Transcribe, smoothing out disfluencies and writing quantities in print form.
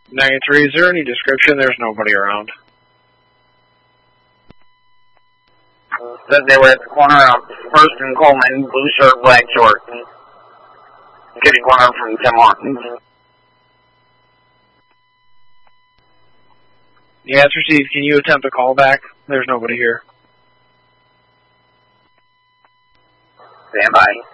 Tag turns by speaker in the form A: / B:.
A: 93, is there any description? There's nobody around.
B: Said they were at the corner of First and Coleman, blue shirt, black shorts. Kitty corner from Tim Martin's.
A: Yeah, it's received. Can you attempt a call back? There's nobody here.
B: Stand by.